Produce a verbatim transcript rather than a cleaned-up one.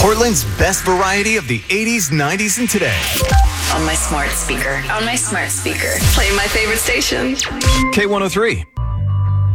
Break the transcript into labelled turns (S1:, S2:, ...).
S1: Portland's best variety of the eighties, nineties, and today.
S2: On my smart speaker.
S3: On my smart speaker. Play my favorite station.
S1: K one oh three.